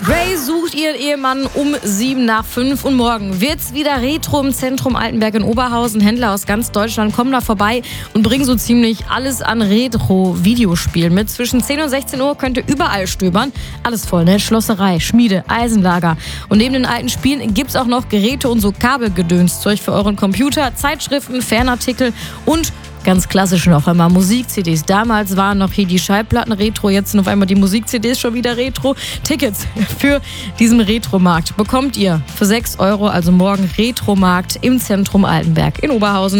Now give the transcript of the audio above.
Ray sucht ihren Ehemann um 5:07 und morgen wird's wieder Retro im Zentrum Altenberg in Oberhausen. Händler aus ganz Deutschland kommen da vorbei und bringen so ziemlich alles an Retro-Videospielen mit. Zwischen 10 und 16 Uhr könnt ihr überall stöbern. Alles voll, ne? Schlosserei, Schmiede, Eisenlager. Und neben den alten Spielen gibt's auch noch Geräte und so Kabelgedönszeug für euren Computer, Zeitschriften, Fernartikel und ganz klassisch noch einmal Musik-CDs. Damals waren noch hier die Schallplatten Retro, jetzt sind auf einmal die Musik-CDs schon wieder Retro. Tickets für diesen Retromarkt bekommt ihr für 6 €, also morgen Retromarkt im Zentrum Altenberg in Oberhausen.